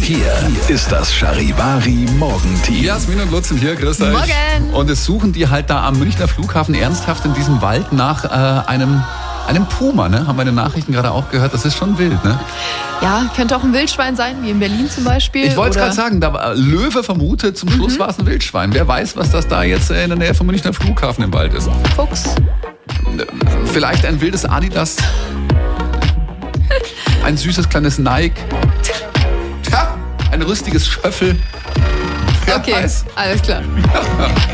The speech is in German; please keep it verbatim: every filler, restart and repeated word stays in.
Hier ist das Charivari Morgenteam. Jasmin und Lutz sind hier, grüß euch. Morgen. Und es suchen die halt da am Münchner Flughafen ernsthaft in diesem Wald nach äh, einem, einem Puma, ne? Haben wir in den Nachrichten gerade auch gehört, das ist schon wild, ne? Ja, könnte auch ein Wildschwein sein, wie in Berlin zum Beispiel. Ich wollte es oder- gerade sagen, da war Löwe vermutet, zum Schluss war es ein Wildschwein. Wer weiß, was das da jetzt in der Nähe vom Münchner Flughafen im Wald ist. Fuchs. Vielleicht ein wildes Adidas. Ein süßes kleines Nike. Tja, ein rüstiges Schöffel. Wer Okay, weiß. alles klar.